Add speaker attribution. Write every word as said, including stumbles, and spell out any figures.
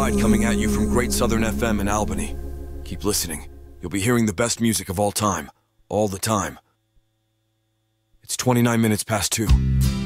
Speaker 1: ride coming at you from Great Southern F M in Albany. Keep listening. You'll be hearing the best music of all time, all the time. It's twenty-nine minutes past two.